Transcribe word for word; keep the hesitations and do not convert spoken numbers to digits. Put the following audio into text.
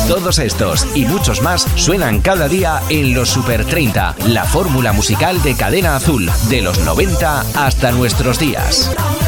Todos estos y muchos más suenan cada día en los Super treinta, la fórmula musical de Cadena Azul, de los noventa hasta nuestros días.